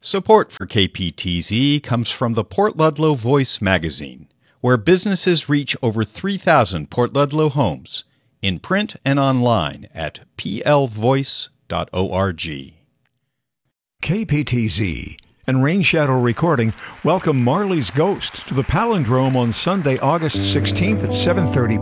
Support for KPTZ comes from the Port Ludlow Voice magazine, where businesses reach over 3,000 Port Ludlow homes, in print and online at plvoice.org. KPTZ and Rain Shadow Recording welcome Marley's Ghost to the Palindrome on Sunday, August 16th at 7:30